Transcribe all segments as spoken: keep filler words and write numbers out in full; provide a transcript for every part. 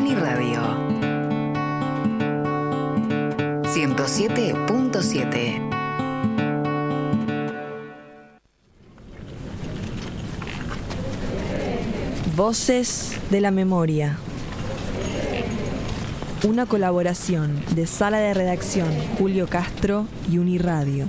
Uniradio ciento siete punto siete. Voces de la Memoria. Una colaboración de Sala de Redacción Julio Castro y Uniradio.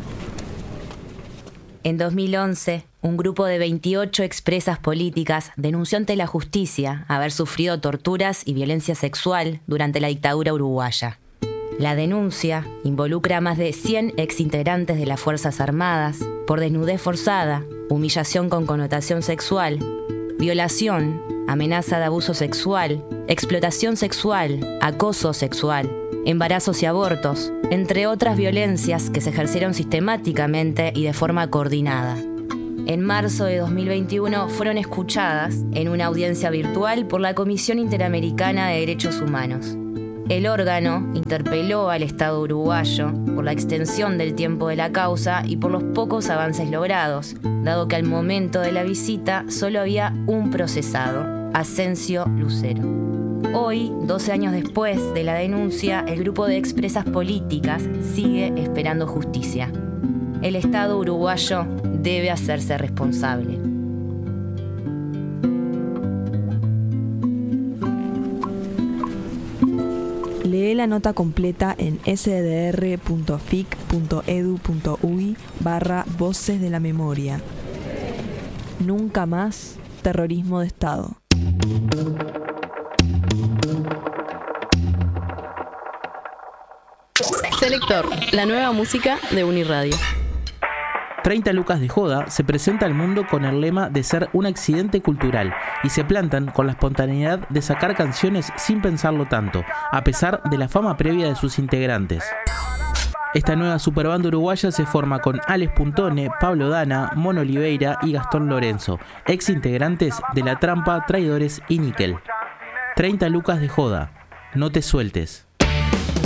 En dos mil once, un grupo de veintiocho expresas políticas denunció ante la justicia haber sufrido torturas y violencia sexual durante la dictadura uruguaya. La denuncia involucra a más de cien exintegrantes de las Fuerzas Armadas por desnudez forzada, humillación con connotación sexual, violación, amenaza de abuso sexual, explotación sexual, acoso sexual, embarazos y abortos, entre otras violencias que se ejercieron sistemáticamente y de forma coordinada. En marzo de dos mil veintiuno fueron escuchadas en una audiencia virtual por la Comisión Interamericana de Derechos Humanos. El órgano interpeló al Estado uruguayo por la extensión del tiempo de la causa y por los pocos avances logrados, dado que al momento de la visita solo había un procesado, Asensio Lucero. Hoy, doce años después de la denuncia, el grupo de expresas políticas sigue esperando justicia. El Estado uruguayo debe hacerse responsable. Lee la nota completa en sdr.fic.edu.uy barra Voces de la Memoria. Nunca más terrorismo de Estado. Selector, la nueva música de Uniradio. treinta lucas de joda se presenta al mundo con el lema de ser un accidente cultural y se plantan con la espontaneidad de sacar canciones sin pensarlo tanto, a pesar de la fama previa de sus integrantes. Esta nueva superbanda uruguaya se forma con Alex Puntone, Pablo Dana, Mono Oliveira y Gastón Lorenzo, ex integrantes de La Trampa, Traidores y Níquel. treinta lucas de joda, no te sueltes.